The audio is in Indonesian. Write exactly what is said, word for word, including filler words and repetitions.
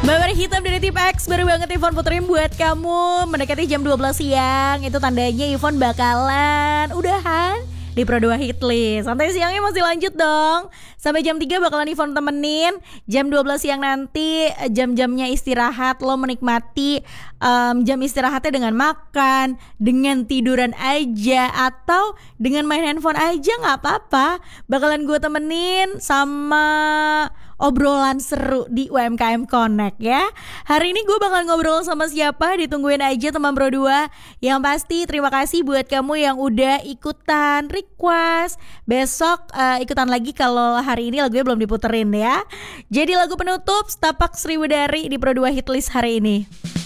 Babar hitam dari Tip X baru banget Yvonne puterin buat kamu. Mendekati jam dua belas siang, itu tandanya Yvonne bakalan udahan di Pro dua Hitlist. Santai siangnya masih lanjut dong. Sampai jam tiga bakalan Yvonne temenin. Jam dua belas siang nanti jam-jamnya istirahat. Lo menikmati um, jam istirahatnya dengan makan, dengan tiduran aja, atau dengan main handphone aja gak apa-apa. Bakalan gue temenin sama obrolan seru di U M K M Connect ya. Hari ini gue bakal ngobrol sama siapa, ditungguin aja teman Pro dua. Yang pasti terima kasih buat kamu yang udah ikutan request. Besok uh, ikutan lagi kalau hari ini lagunya belum diputerin ya. Jadi lagu penutup Setapak Sriwedari di Pro dua Hitlist hari ini.